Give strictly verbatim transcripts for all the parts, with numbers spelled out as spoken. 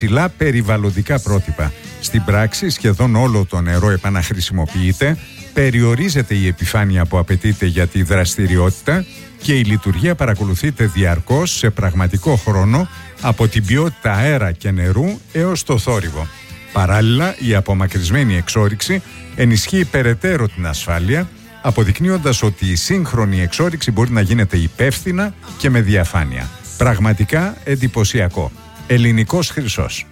υψηλά περιβαλλοντικά πρότυπα. Στην πράξη, σχεδόν όλο το νερό επαναχρησιμοποιείται, περιορίζεται η επιφάνεια που απαιτείται για τη δραστηριότητα και η λειτουργία παρακολουθείται διαρκώς σε πραγματικό χρόνο από την ποιότητα αέρα και νερού έως το θόρυβο. Παράλληλα, η απομακρυσμένη εξόρυξη ενισχύει περαιτέρω την ασφάλεια, αποδεικνύοντας ότι η σύγχρονη εξόρυξη μπορεί να γίνεται υπεύθυνα και με διαφάνεια. Πραγματικά εντυπωσιακό. Ελληνικός χρυσός.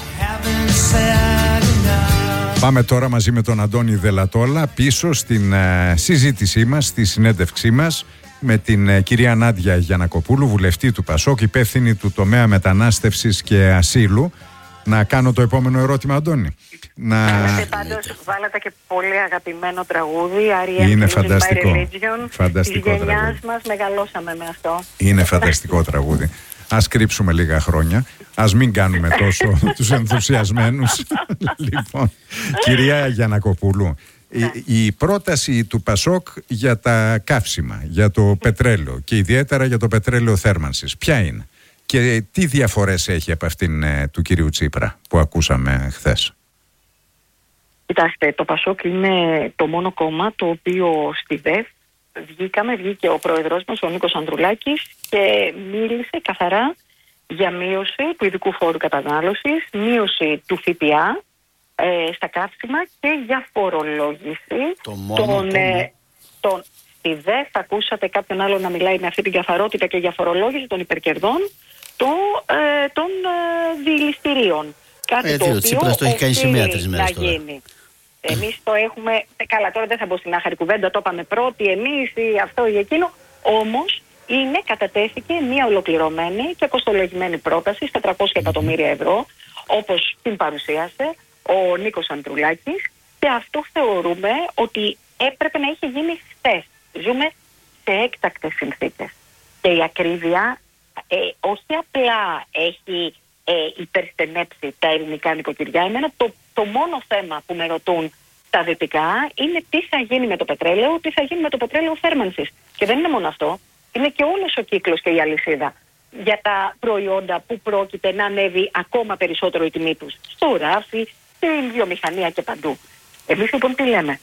Πάμε τώρα μαζί με τον Αντώνη Δελατόλα πίσω στην ε, συζήτησή μας, στη συνέντευξή μας με την ε, κυρία Νάντια Γιαννακοπούλου, βουλευτή του Πασόκ, υπεύθυνη του τομέα μετανάστευσης και ασύλου. Να κάνω το επόμενο ερώτημα, Αντώνη. Να... Πάντως βάλατε και πολύ αγαπημένο τραγούδι, Ariel Είναι Religion φανταστικό. by Religion. Φανταστικό της γενιάς τραγούδι. μας μεγαλώσαμε με αυτό. Είναι φανταστικό τραγούδι. Ας κρύψουμε λίγα χρόνια. Ας μην κάνουμε τόσο τους ενθουσιασμένους. Λοιπόν, κυρία Γιαννακοπούλου, η, η πρόταση του Πασόκ για τα καύσιμα, για το πετρέλαιο και ιδιαίτερα για το πετρέλαιο θέρμανσης, ποια είναι και τι διαφορές έχει από αυτήν ε, του κυρίου Τσίπρα που ακούσαμε χθες? Κοιτάξτε, το Πασόκ είναι το μόνο κόμμα το οποίο στη ΔΕΦ βγήκαμε, βγήκε ο πρόεδρος μας, ο Νίκος Ανδρουλάκης, και μίλησε καθαρά για μείωση του ειδικού φόρου κατανάλωσης, μείωση του ΦΠΑ ε, στα καύσιμα και για φορολόγηση το μόνο των, ε, των, στη ΔΕΦ ακούσατε κάποιον άλλο να μιλάει με αυτή την καθαρότητα και για φορολόγηση των υπερκερδών το, ε, των ε, διηληστηρίων. Κάτι Έτσι, το ο οποίο Τσίπρας το έχει κάνει σημαία τρεις μέρες να τώρα. γίνει. Εμείς το έχουμε, καλά τώρα δεν θα μπω στην άχαρη κουβέντα, το είπαμε πρώτοι εμείς ή αυτό ή εκείνο, όμως είναι, κατατέθηκε μια ολοκληρωμένη και κοστολογημένη πρόταση στα τριακόσια εκατομμύρια ευρώ, όπως την παρουσίασε ο Νίκος Ανδρουλάκης, και αυτό θεωρούμε ότι έπρεπε να είχε γίνει χθες. Ζούμε σε έκτακτες συνθήκες και η ακρίβεια ε, όχι απλά έχει ε, υπερστενέψει τα ελληνικά νοικοκυριά. Εμένα το, το μόνο θέμα που με ρωτούν τα δυτικά είναι τι θα γίνει με το πετρέλαιο, τι θα γίνει με το πετρέλαιο θέρμανσης. Και δεν είναι μόνο αυτό, είναι και όλος ο κύκλος και η αλυσίδα για τα προϊόντα που πρόκειται να ανέβει ακόμα περισσότερο η τιμή τους. Στο ράφι, στην βιομηχανία και παντού. Εμείς λοιπόν τι λέμε?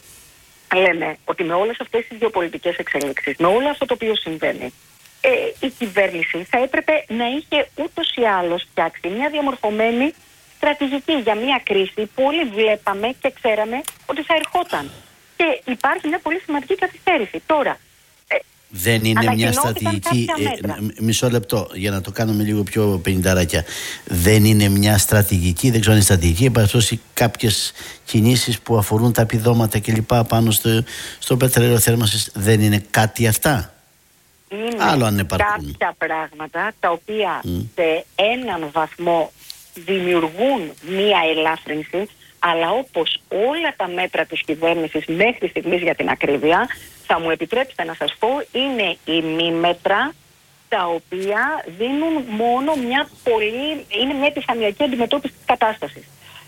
Λέμε ότι με όλες αυτές τις γεωπολιτικές εξελίξεις, με όλο αυτό το οποίο συμβαίνει, ε, η κυβέρνηση θα έπρεπε να είχε ούτως ή άλλως φτιάξει μια διαμορφωμένη στρατηγική για μια κρίση που όλοι βλέπαμε και ξέραμε ότι θα ερχόταν. Και υπάρχει μια πολύ σημαντική καθυστέρηση. Τώρα, ε, δεν είναι μια στρατηγική. Ε, μισό λεπτό για να το κάνουμε λίγο πιο πενηνταράκια. Δεν είναι μια στρατηγική, δεν ξέρω αν είναι στρατηγική, επαραστώσει κάποιες κινήσεις που αφορούν τα επιδόματα κλπ. Πάνω στο, στο πετρέλαιο θέρμανσης. Δεν είναι κάτι αυτά? Είναι Άλλο αν υπάρχουν κάποια πράγματα τα οποία mm. σε έναν βαθμό δημιουργούν μία ελάφρυνση, αλλά όπως όλα τα μέτρα της κυβέρνησης μέχρι στιγμής για την ακρίβεια, θα μου επιτρέψετε να σας πω, είναι οι μη μέτρα τα οποία δίνουν μόνο μια πολύ, είναι μια επιφανειακή αντιμετώπιση της κατάστασης.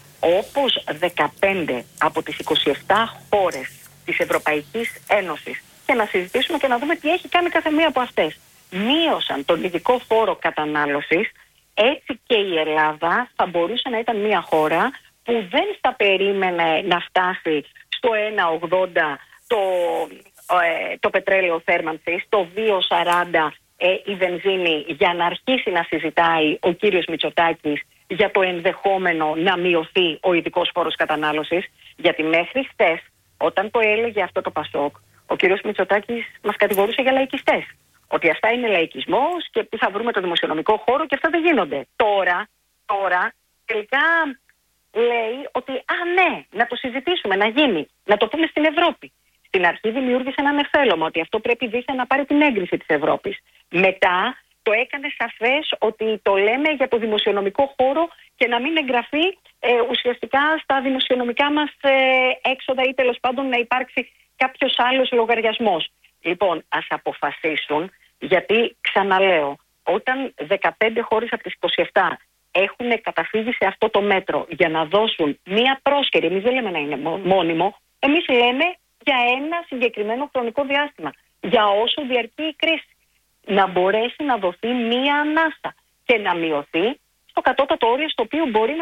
Όπως δεκαπέντε από τις είκοσι επτά χώρες της Ευρωπαϊκής Ένωσης, και να συζητήσουμε και να δούμε τι έχει κάνει κάθε μία από αυτές, μείωσαν τον ειδικό φόρο κατανάλωσης, έτσι και η Ελλάδα θα μπορούσε να ήταν μια χώρα που δεν θα περίμενε να φτάσει στο ένα ογδόντα το, ε, το πετρέλαιο θέρμανσης, στο δύο σαράντα ε, η βενζίνη, για να αρχίσει να συζητάει ο κύριος Μητσοτάκης για το ενδεχόμενο να μειωθεί ο ειδικός φόρος κατανάλωσης. Γιατί μέχρι χθες, όταν το έλεγε αυτό το Πασόκ, ο κύριος Μητσοτάκης μας κατηγορούσε για λαϊκιστές. Ότι αυτά είναι λαϊκισμός και πού θα βρούμε το δημοσιονομικό χώρο και αυτά δεν γίνονται. Τώρα, τώρα τελικά λέει ότι α ναι, να το συζητήσουμε, να γίνει, να το πούμε στην Ευρώπη. Στην αρχή δημιούργησε ένα νεφέλωμα ότι αυτό πρέπει δίθεν να πάρει την έγκριση της Ευρώπης. Μετά το έκανε σαφές ότι το λέμε για το δημοσιονομικό χώρο και να μην εγγραφεί ε, ουσιαστικά στα δημοσιονομικά μας ε, έξοδα ή τέλος πάντων να υπάρξει κάποιος άλλος λογαριασμός. Λοιπόν, ας αποφασίσουν, γιατί ξαναλέω, όταν δεκαπέντε χώρες από τις είκοσι επτά έχουν καταφύγει σε αυτό το μέτρο για να δώσουν μία πρόσκαιρη, εμείς δεν λέμε να είναι μόνιμο, εμείς λέμε για ένα συγκεκριμένο χρονικό διάστημα, για όσο διαρκεί η κρίση, να μπορέσει να δοθεί μία ανάσα και να μειωθεί στο κατώτατο όριο στο οποίο μπορεί